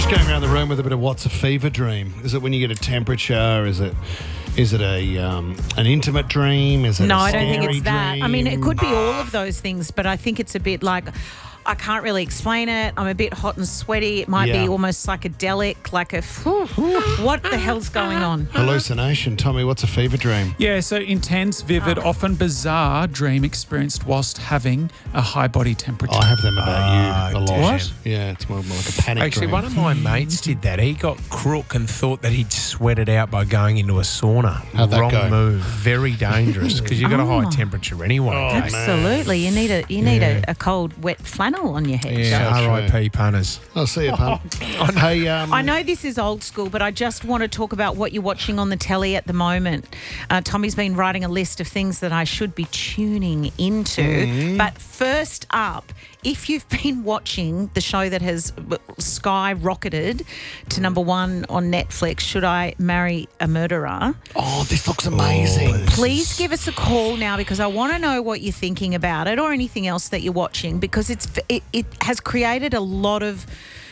Just going around the room with a bit of what's a fever dream? Is it when you get a temperature? Is it an intimate dream? Is it No, a I don't think scary it's that. dream? I mean, it could be all of those things, but I think it's a bit like I can't really explain it. I'm a bit hot and sweaty. It might be almost psychedelic, like what the hell's going on? Hallucination. Tommy, what's a fever dream? Yeah, so intense, vivid, often bizarre dream experienced whilst having a high body temperature. I have them about you a lot. What? Yeah, it's more like a panic Actually, dream. one of my mates did that. He got crook and thought that he'd sweated out by going into a sauna. How'd that Wrong go? move. Very dangerous because you've got a high temperature anyway. Oh, Absolutely. You need a cold, wet flannel on your head. Yeah, So R.I.P. punters. I'll see you, pun. Hey, I know this is old school, but I just want to talk about what you're watching on the telly at the moment. Tommy's been writing a list of things that I should be tuning into. But first up, if you've been watching the show that has skyrocketed to number one on Netflix, Should I Marry a Murderer? Oh, this looks amazing. Please give us a call now because I want to know what you're thinking about it or anything else that you're watching because it has created a lot of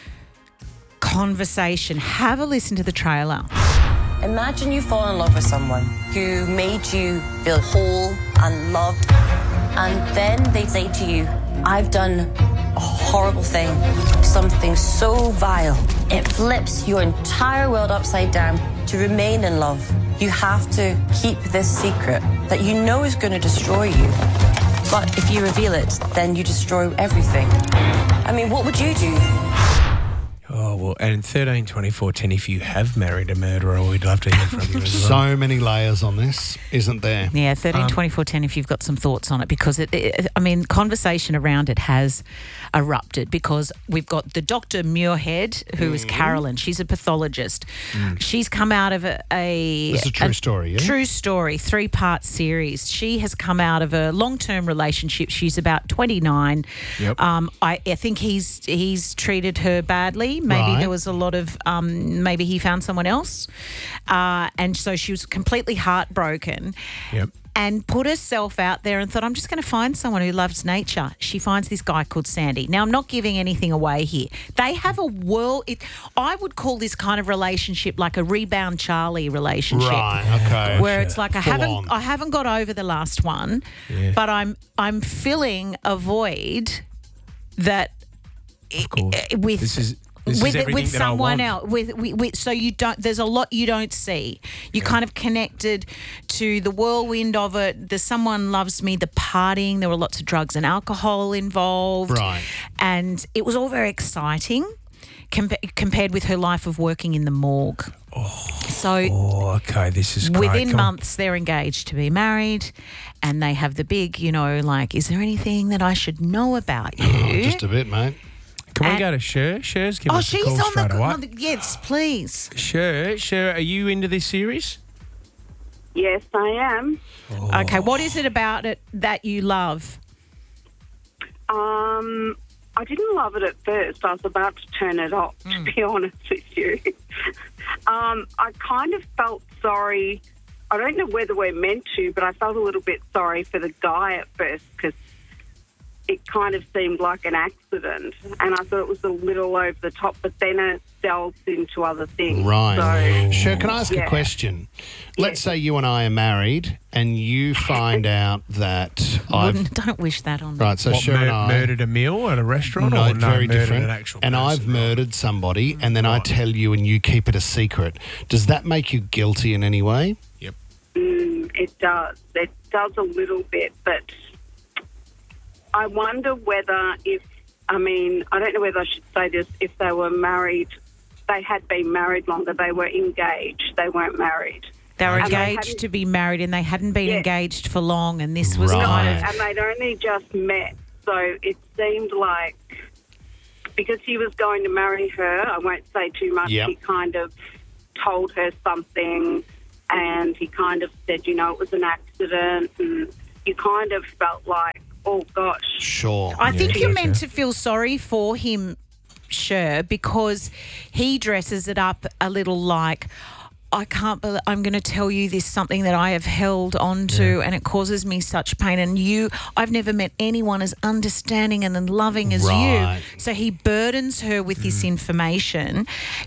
conversation. Have a listen to the trailer. Imagine you fall in love with someone who made you feel whole and loved, and then they say to you, I've done a horrible thing, something so vile. It flips your entire world upside down. To remain in love, you have to keep this secret that you know is going to destroy you. But if you reveal it, then you destroy everything. I mean, what would you do? Oh, well, and 13, 24, 10, if you have married a murderer, we'd love to hear from you as well. So many layers on this, isn't there? Yeah, 13, 24, 10 if you've got some thoughts on it because, conversation around it has erupted because we've got the Dr. Muirhead, who is Carolyn. She's a pathologist. She's come out of This is a true story, yeah? True story, 3-part series. She has come out of a long-term relationship. She's about 29. Yep. I think he's treated her badly. Maybe Right. there was a lot of, maybe he found someone else. And so she was completely heartbroken. Yep. And put herself out there and thought, I'm just going to find someone who loves nature. She finds this guy called Sandy. Now, I'm not giving anything away here. They have I would call this kind of relationship like a Rebound Charlie relationship. Right, okay. Where it's like I Full on. haven't got over the last one, but I'm filling a void that Of course. with This is with everything that I someone want. else. With so you don't. There's a lot you don't see. You kind of connected to the whirlwind of it. The someone loves me. The partying. There were lots of drugs and alcohol involved. Right. And it was all very exciting compared with her life of working in the morgue. Oh, okay, this is great. Within Come on. months, they're engaged to be married, and they have the big, is there anything that I should know about you? Oh, just a bit, mate. Can we and- go to Cher? Cher's give us a she's call on straight away. yes, please. Cher, are you into this series? Yes, I am. Okay, what is it about it that you love? I didn't love it at first. I was about to turn it off, to be honest with you. I kind of felt sorry. I don't know whether we're meant to, but I felt a little bit sorry for the guy at first because it kind of seemed like an accident, and I thought it was a little over the top, but then it delved into other things. Right. So, Sure, can I ask a question? Let's say you and I are married and you find out that Don't wish that on me. Right, so What, Cher and I... murdered a meal at a restaurant? No, or very murdered different. An actual and person? I've murdered somebody and then I tell you and you keep it a secret. Does that make you guilty in any way? Yep. it does. It does a little bit, but I wonder whether I don't know whether I should say this, if they were married, they had been married longer, they were engaged, they weren't married. They were And they engaged hadn't- to be married and they hadn't been Yeah. engaged for long, and this was Right. kind of... And they'd only just met, so it seemed like, because he was going to marry her, I won't say too much, Yep. he kind of told her something, and he kind of said, it was an accident, and you kind of felt like, oh gosh. Sure. I think you're gotcha. meant to feel sorry for him, Cher, because he dresses it up a little like, I can't believe I'm going to tell you this, something that I have held on to and it causes me such pain. And I've never met anyone as understanding and loving as Right. you. So he burdens her with this information.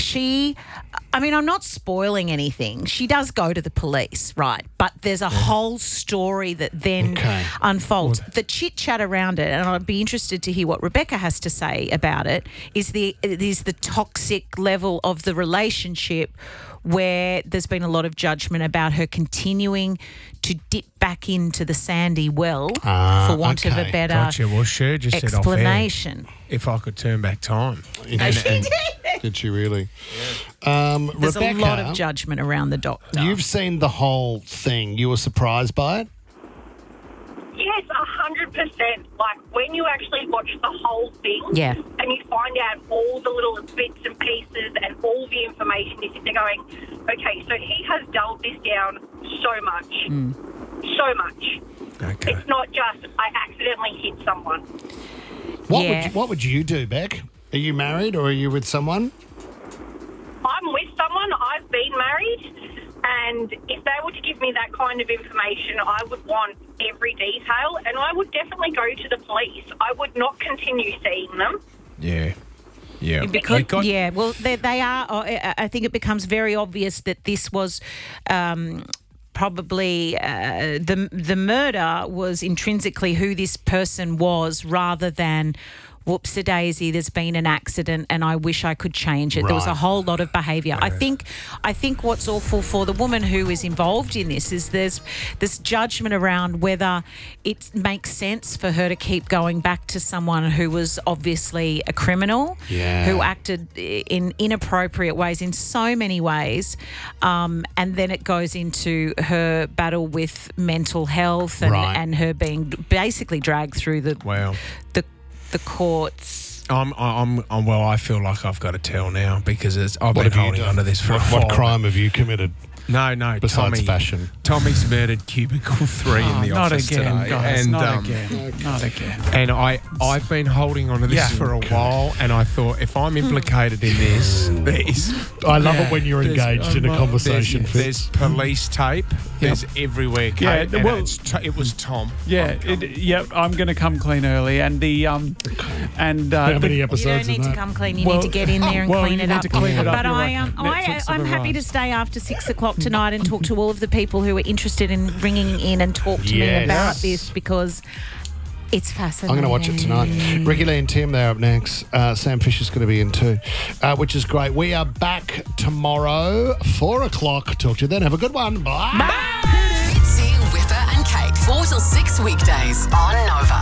I'm not spoiling anything. She does go to the police, right? But there's a whole story that then unfolds. The chit-chat around it, and I'd be interested to hear what Rebecca has to say about it, is the toxic level of the relationship where there's been a lot of judgment about her continuing to dip back into the sandy well, for want of a better Gotcha. Well, Cher just said off air, explanation. if I could turn back time. Did she really? There's Rebecca, a lot of judgment around the doctor. You've seen the whole thing. You were surprised by it? Yes, 100%. Like, when you actually watch the whole thing and you find out all the little bits and pieces and all the information, you sit there going, okay, so he has dulled this down so much. So much. Okay. It's not just, I accidentally hit someone. What would you do, Beck? Are you married or are you with someone? I'm with someone, I've been married, and if they were to give me that kind of information, I would want every detail, and I would definitely go to the police. I would not continue seeing them. Yeah. Yeah. Because, well, they are. I think it becomes very obvious that this was probably the murder was intrinsically who this person was, rather than whoops-a-daisy, there's been an accident and I wish I could change it. There was a whole lot of behaviour. I think what's awful for the woman who is involved in this is there's this judgment around whether it makes sense for her to keep going back to someone who was obviously a criminal, who acted in inappropriate ways in so many ways, and then it goes into her battle with mental health and her being basically dragged through the courts. I feel like I've got to tell now because I've been holding on to this for a while. What crime have you committed? No. Besides fashion. Tommy's murdered Cubicle 3 in the office today. Guys, not again. And I've been holding on to this for a while, and I thought if I'm implicated in this, I love it when you're engaged in a conversation. There's police tape. There's everywhere. Kate, it was Tom. I'm going to come clean early, and how many episodes? You don't need to come clean. You need to get in there and clean it up. But I'm happy to stay after 6 o'clock tonight and talk to all of the people who are interested in ringing in and talk to me about this, because it's fascinating. I'm going to watch it tonight. Ricky Lee and Tim, they're up next. Sam Fisher's going to be in too, which is great. We are back tomorrow, 4 o'clock. Talk to you then. Have a good one. Bye. Bye. Mitzi, Whipper and Kate, 4 till 6 weekdays on Nova.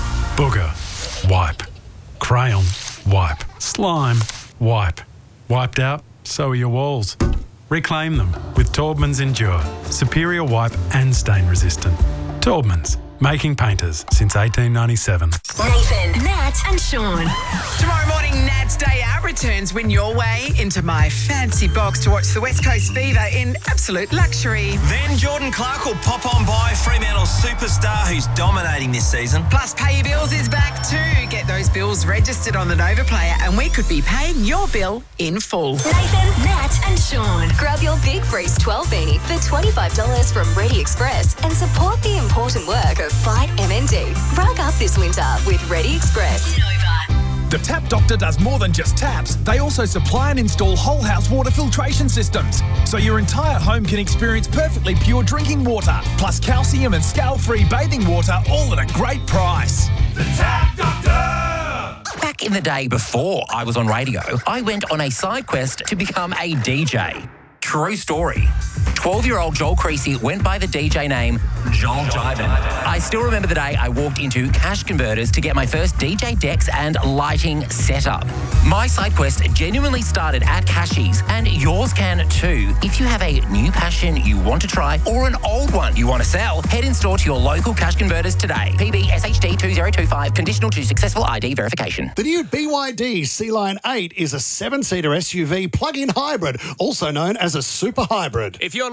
Booger, wipe. Crayon, wipe. Slime, wipe. Wiped out, so are your walls. Reclaim them with Taubman's Endure. Superior wipe and stain resistant. Taubman's, making painters since 1897. Nathan, Nat and Sean. Tomorrow morning, Nat's Day Out returns. Win your way into my fancy box to watch the West Coast Fever in absolute luxury. Then Jordan Clark will pop on by, Fremantle's superstar who's dominating this season. Plus, Pay Your Bills is back too. Get those bills registered on the Nova Player and we could be paying your bill in full. Nathan, Nat and Sean. Grab your Big Freeze 12 beanie for $25 from Ready Express and support the important work of Fight MND. Rug up this winter with Ready Express. Nova. The Tap Doctor does more than just taps. They also supply and install whole house water filtration systems, so your entire home can experience perfectly pure drinking water, plus calcium and scale-free bathing water, all at a great price. The Tap Doctor! Back in the day before I was on radio, I went on a side quest to become a DJ. True story. 12-year-old Joel Creasy went by the DJ name Joel Jivin. I still remember the day I walked into Cash Converters to get my first DJ decks and lighting setup. My side quest genuinely started at Cashies, and yours can too. If you have a new passion you want to try or an old one you want to sell, head in store to your local Cash Converters today. PB SHD 2025, conditional to successful ID verification. The new BYD Sea-Line 8 is a 7-seater SUV plug-in hybrid, also known as a super hybrid. If you're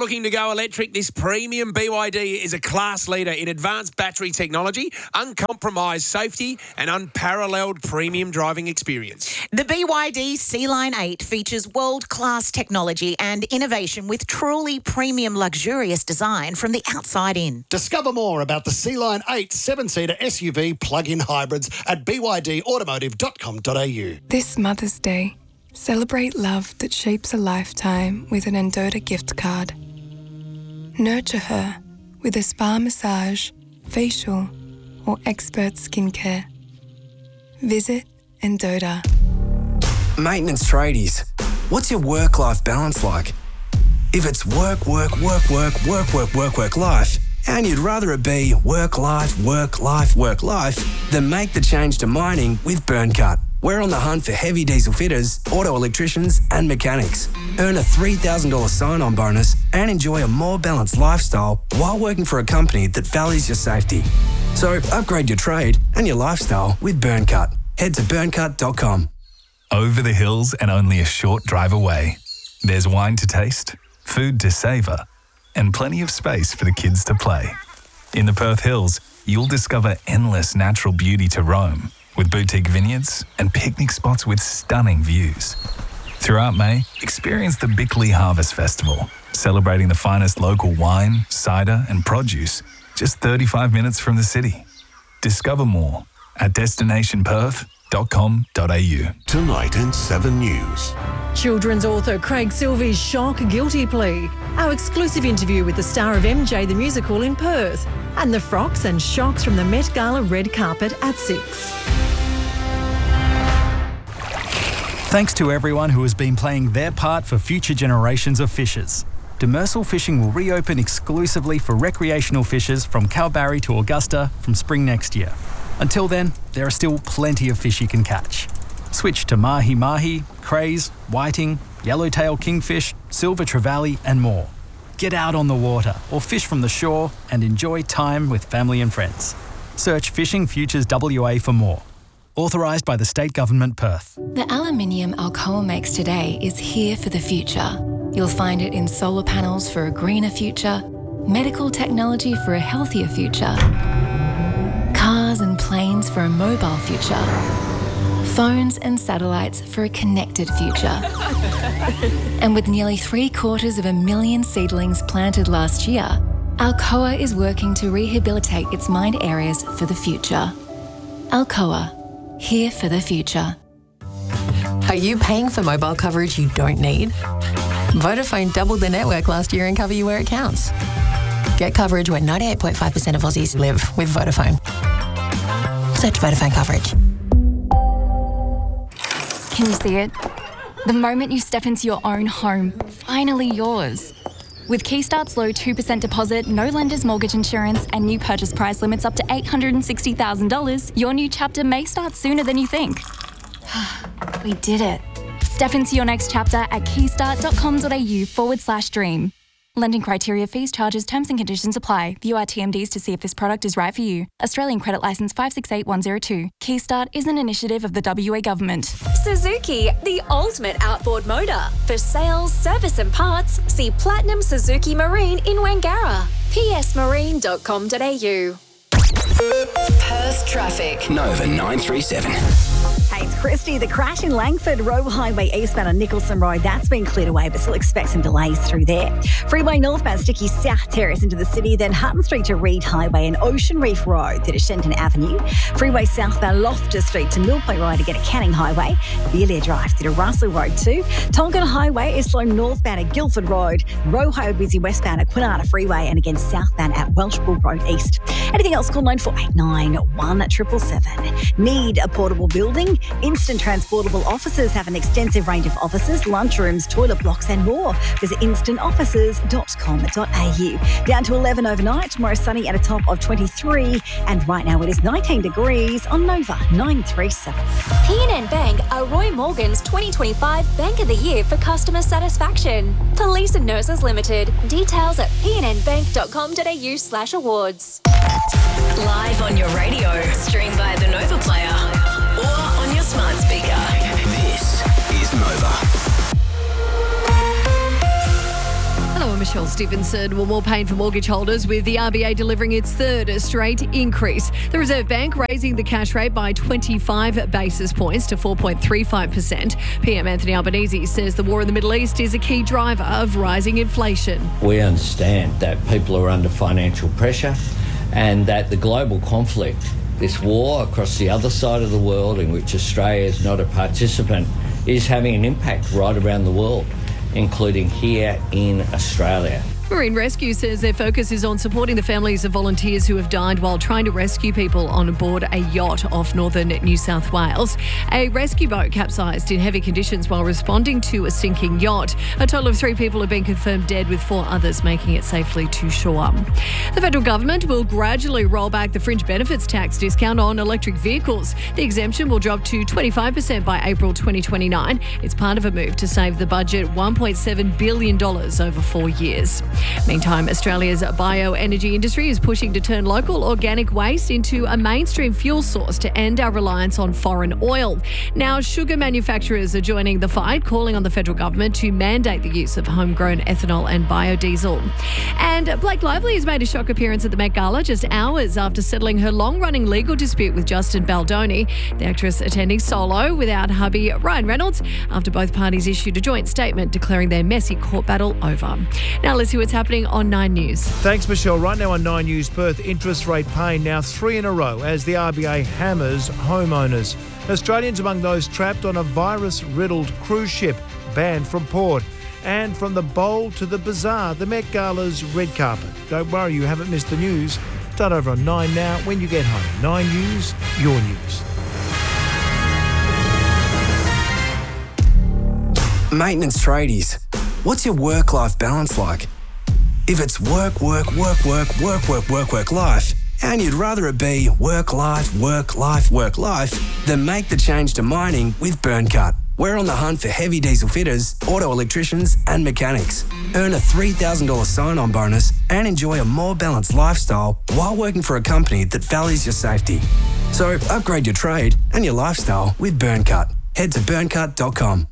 looking to go electric, this premium BYD is a class leader in advanced battery technology, uncompromised safety, and unparalleled premium driving experience. The BYD C-Line 8 features world-class technology and innovation with truly premium luxurious design from the outside in. Discover more about the C-Line 8 7-seater SUV plug-in hybrids at bydautomotive.com.au. This Mother's Day, celebrate love that shapes a lifetime with an Endota gift card. Nurture her with a spa massage, facial, or expert skincare. Visit Endota. Maintenance tradies, what's your work-life balance like? If it's work, life, and you'd rather it be work, life, then make the change to mining with BurnCut. We're on the hunt for heavy diesel fitters, auto electricians, and mechanics. Earn a $3,000 sign-on bonus and enjoy a more balanced lifestyle while working for a company that values your safety. So upgrade your trade and your lifestyle with BurnCut. Head to burncut.com. Over the hills and only a short drive away, there's wine to taste, food to savour, and plenty of space for the kids to play. In the Perth Hills, you'll discover endless natural beauty to roam, with boutique vineyards and picnic spots with stunning views. Throughout May, experience the Bickley Harvest Festival, celebrating the finest local wine, cider and produce, just 35 minutes from the city. Discover more at destinationperth.com.au. Tonight in 7 News. Children's author Craig Silvey's shock guilty plea. Our exclusive interview with the star of MJ the Musical in Perth. And the frocks and shocks from the Met Gala red carpet at 6. Thanks to everyone who has been playing their part for future generations of fishers. Demersal Fishing will reopen exclusively for recreational fishers from Kalbarri to Augusta from spring next year. Until then, there are still plenty of fish you can catch. Switch to mahi-mahi, crays, whiting, yellowtail kingfish, silver trevally and more. Get out on the water or fish from the shore and enjoy time with family and friends. Search Fishing Futures WA for more. Authorised by the State Government, Perth. The aluminium Alcoa makes today is here for the future. You'll find it in solar panels for a greener future, medical technology for a healthier future, cars and planes for a mobile future, phones and satellites for a connected future. And with nearly 750,000 seedlings planted last year, Alcoa is working to rehabilitate its mined areas for the future. Alcoa, here for the future. Are you paying for mobile coverage you don't need? Vodafone doubled their network last year and cover you where it counts. Get coverage where 98.5% of Aussies live with Vodafone. Search Vodafone coverage. Can you see it? The moment you step into your own home, finally yours. With Keystart's low 2% deposit, no lender's mortgage insurance, and new purchase price limits up to $860,000, your new chapter may start sooner than you think. We did it. Step into your next chapter at keystart.com.au/dream. Lending criteria, fees, charges, terms and conditions apply. View our TMDs to see if this product is right for you. Australian Credit Licence 568102. Keystart is an initiative of the WA Government. Suzuki, the ultimate outboard motor. For sales, service and parts, see Platinum Suzuki Marine in Wangara. psmarine.com.au. Perth traffic. Nova 937. Hey, it's Christy. The crash in Langford Road Highway eastbound on Nicholson Road, that's been cleared away, but still expect some delays through there. Freeway northbound Sticky South Terrace into the city, then Hutton Street to Reed Highway and Ocean Reef Road through to Shenton Avenue. Freeway southbound Loftus Street to Millplay Road to get a Canning Highway. Beeliar Drive through to Russell Road too. Tonkin Highway is slow northbound at Guildford Road. Roe Highway busy westbound at Kwinana Freeway and again southbound at Welshpool Road East. Anything else, call 9489 1777. Need a portable building? Instant Transportable Offices have an extensive range of offices, lunchrooms, toilet blocks and more. Visit instantoffices.com.au. Down to 11 overnight, tomorrow sunny at a top of 23 and right now it is 19 degrees on Nova 937. PNN Bank are Roy Morgan's 2025 Bank of the Year for customer satisfaction. Police and Nurses Limited. Details at pnnbank.com.au/awards. Live on your radio, stream via the Nova Player or on your smart speaker. This is Nova. Hello, I'm Michelle Stevenson. Well, more pain for mortgage holders with the RBA delivering its third straight increase. The Reserve Bank raising the cash rate by 25 basis points to 4.35%. PM Anthony Albanese says the war in the Middle East is a key driver of rising inflation. We understand that people are under financial pressure and that the global conflict, this war across the other side of the world in which Australia is not a participant, is having an impact right around the world, including here in Australia. Marine Rescue says their focus is on supporting the families of volunteers who have died while trying to rescue people on board a yacht off northern New South Wales. A rescue boat capsized in heavy conditions while responding to a sinking yacht. A total of 3 people have been confirmed dead, with 4 others making it safely to shore. The federal government will gradually roll back the fringe benefits tax discount on electric vehicles. The exemption will drop to 25% by April 2029. It's part of a move to save the budget $1.7 billion over 4 years. Meantime, Australia's bioenergy industry is pushing to turn local organic waste into a mainstream fuel source to end our reliance on foreign oil. Now, sugar manufacturers are joining the fight, calling on the federal government to mandate the use of homegrown ethanol and biodiesel. And Blake Lively has made a shock appearance at the Met Gala just hours after settling her long-running legal dispute with Justin Baldoni. The actress attending solo without hubby Ryan Reynolds after both parties issued a joint statement declaring their messy court battle over. Now let's see what's happening on 9 News. Thanks, Michelle. Right now on 9 News, Perth interest rate pain now 3 in a row as the RBA hammers homeowners. Australians among those trapped on a virus-riddled cruise ship banned from port. And from the bowl to the bazaar, the Met Gala's red carpet. Don't worry, you haven't missed the news. Start over on 9 now when you get home. 9 News, your news. Maintenance tradies, what's your work-life balance like? If it's work, life, and you'd rather it be work, life, then make the change to mining with Burncut. We're on the hunt for heavy diesel fitters, auto electricians, and mechanics. Earn a $3,000 sign-on bonus and enjoy a more balanced lifestyle while working for a company that values your safety. So upgrade your trade and your lifestyle with Burncut. Head to burncut.com.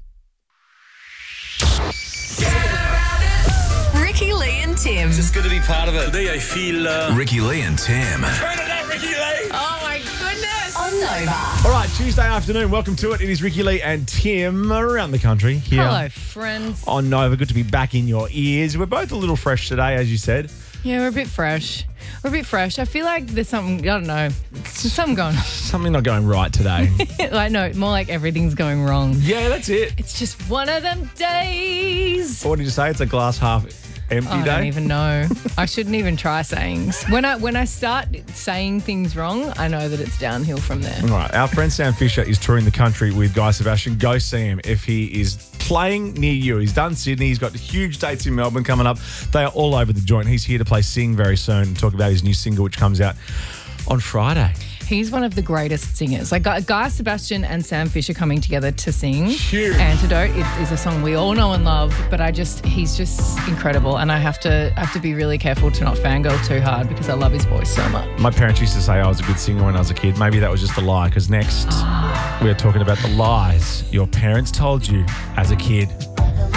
Ricky Lee and Tim. Just good to be part of it. Today I feel... Ricky Lee and Tim. Ricky Lee. Oh my goodness. On Nova. All right, Tuesday afternoon. Welcome to it. It is Ricky Lee and Tim around the country here. Hello, friends. On Nova. Good to be back in your ears. We're both a little fresh today, as you said. Yeah, we're a bit fresh. I feel like there's something, I don't know, there's something going on. Something not going right today. I know, more like everything's going wrong. Yeah, that's it. It's just one of them days. What did you say? It's a glass half empty day? I don't even know. I shouldn't even try sayings. When I start saying things wrong, I know that it's downhill from there. All right. Our friend Sam Fisher is touring the country with Guy Sebastian. Go see him if he is playing near you. He's done Sydney. He's got huge dates in Melbourne coming up. They are all over the joint. He's here to play Sing very soon and talk about his new single, which comes out on Friday. He's one of the greatest singers. Like Guy Sebastian and Sam Fisher coming together to sing Huge. Antidote is a song we all know and love, but he's just incredible, and I have to be really careful to not fangirl too hard because I love his voice so much. My parents used to say I was a good singer when I was a kid. Maybe that was just a lie, because next we're talking about the lies your parents told you as a kid.